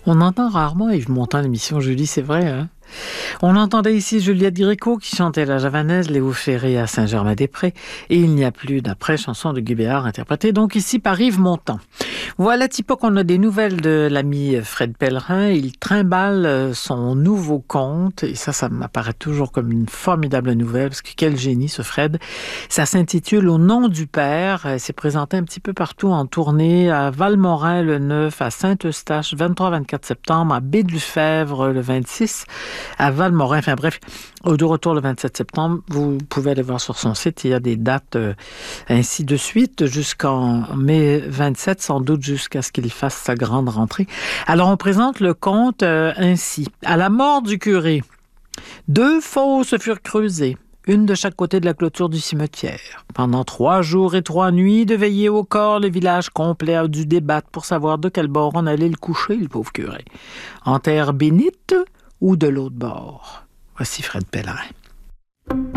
On entend rarement Yves Montand à l'émission, Julie, c'est vrai, hein? On entendait ici Juliette Gréco qui chantait la javanaise, Léo Ferré à Saint-Germain-des-Prés, et Il n'y a plus d'après, chanson de Guy Béard interprétée donc ici par Yves Montand. Voilà, Thibaut, qu'on a des nouvelles de l'ami Fred Pellerin. Il trimballe son nouveau conte, et ça m'apparaît toujours comme une formidable nouvelle, parce que quel génie ce Fred. Ça s'intitule Au nom du Père. C'est présenté un petit peu partout en tournée, à Valmorin le 9, à Saint-Eustache 23-24 septembre, à Baie-du-Fèvre le 26, à Valmorin, enfin bref, de retour le 27 septembre. Vous pouvez aller voir sur son site, il y a des dates ainsi de suite jusqu'en mai 27, sans doute jusqu'à ce qu'il fasse sa grande rentrée. Alors on présente le conte ainsi. À la mort du curé, 2 fosses furent creusées, une de chaque côté de la clôture du cimetière. Pendant 3 jours et 3 nuits, de veiller au corps, le village complet a dû débattre pour savoir de quel bord on allait le coucher, le pauvre curé. En terre bénite ou de l'autre bord. Voici Fred Pellerin.